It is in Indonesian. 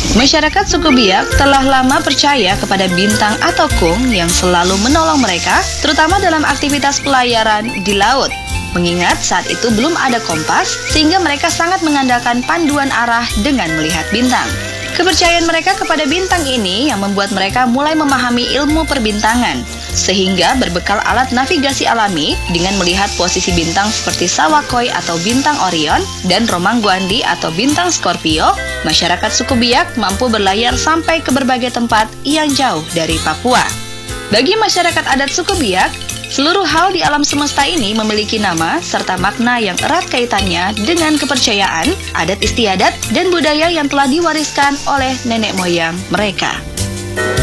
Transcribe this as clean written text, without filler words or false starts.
Masyarakat suku Biak telah lama percaya kepada bintang atau kung yang selalu menolong mereka, terutama dalam aktivitas pelayaran di laut. Mengingat saat itu belum ada kompas, sehingga mereka sangat mengandalkan panduan arah dengan melihat bintang. Kepercayaan mereka kepada bintang ini yang membuat mereka mulai memahami ilmu perbintangan, sehingga berbekal alat navigasi alami dengan melihat posisi bintang seperti Sawakoi atau bintang Orion dan Romangguandi atau bintang Scorpio, masyarakat suku Biak mampu berlayar sampai ke berbagai tempat yang jauh dari Papua. Bagi masyarakat adat suku Biak, seluruh hal di alam semesta ini memiliki nama serta makna yang erat kaitannya dengan kepercayaan, adat istiadat, dan budaya yang telah diwariskan oleh nenek moyang mereka.